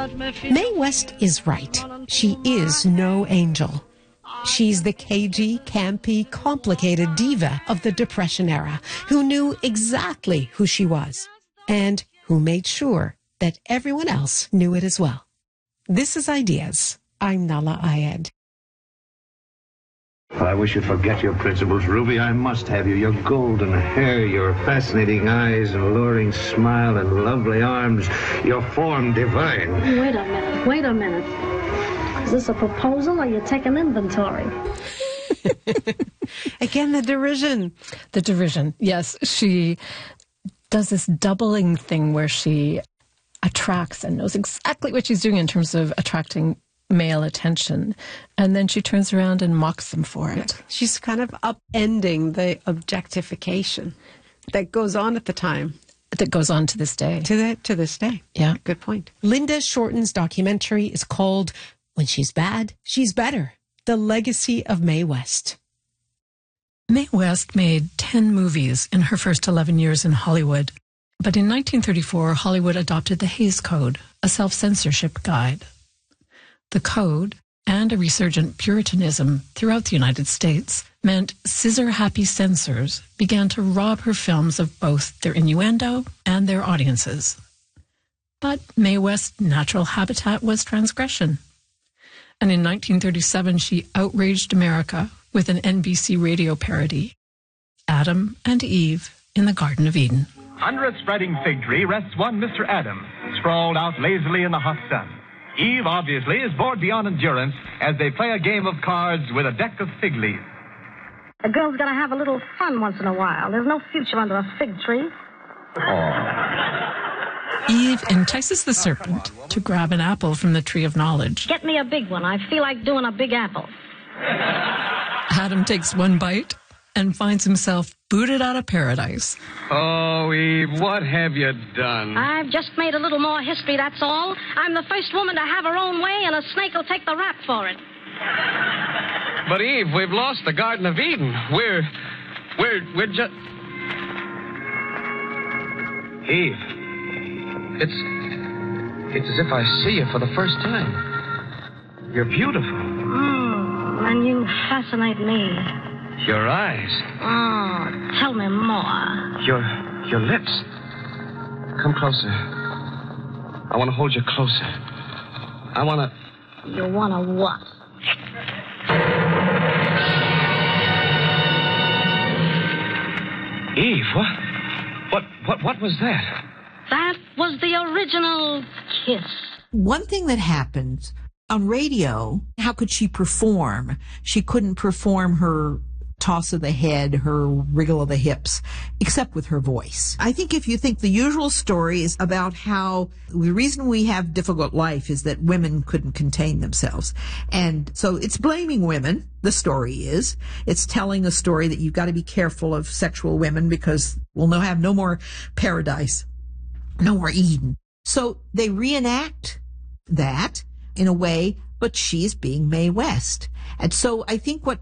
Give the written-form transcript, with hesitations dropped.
Mae West is right. She is no angel. She's the cagey, campy, complicated diva of the Depression era who knew exactly who she was and who made sure that everyone else knew it as well. This is Ideas. I'm Nahlah Ayed. Well, I wish you'd forget your principles, Ruby. I must have you. Your golden hair, your fascinating eyes, and alluring smile, and lovely arms. Your form divine. Wait a minute. Is this a proposal or you take an inventory? Again, the derision. The derision, yes. She does this doubling thing where she attracts and knows exactly what she's doing in terms of attracting male attention, and then she turns around and mocks them for it. She's kind of upending the objectification that goes on at the time. That goes on to this day. To this day. Yeah. Good point. Linda Shorten's documentary is called When She's Bad, She's Better: The Legacy of Mae West. Mae West made 10 movies in her first 11 years in Hollywood. But in 1934, Hollywood adopted the Hays Code, a self-censorship guide. The code, and a resurgent Puritanism throughout the United States, meant scissor-happy censors began to rob her films of both their innuendo and their audiences. But Mae West's natural habitat was transgression. And in 1937, she outraged America with an NBC radio parody, Adam and Eve in the Garden of Eden. Under a spreading fig tree rests one Mr. Adam, sprawled out lazily in the hot sun. Eve, obviously, is bored beyond endurance as they play a game of cards with a deck of fig leaves. A girl's got to have a little fun once in a while. There's no future under a fig tree. Eve entices the serpent to grab an apple from the tree of knowledge. Get me a big one. I feel like doing a big apple. Adam takes one bite and finds himself booted out of paradise. Oh, Eve, what have you done? I've just made a little more history, that's all. I'm the first woman to have her own way, and a snake will take the rap for it. But, Eve, we've lost the Garden of Eden. We're just... Eve, it's as if I see you for the first time. You're beautiful. And you fascinate me. Your eyes. Oh, tell me more. Your lips. Come closer. I want to hold you closer. I want to... You want to what? Eve, what was that? That was the original kiss. One thing that happens on radio, how could she perform? She couldn't perform her toss of the head, her wriggle of the hips, except with her voice. I think if you think the usual story is about how the reason we have difficult life is that women couldn't contain themselves. And so it's blaming women, the story is. It's telling a story that you've got to be careful of sexual women because we'll have no more paradise, no more Eden. So they reenact that in a way, but she's being Mae West. And so I think what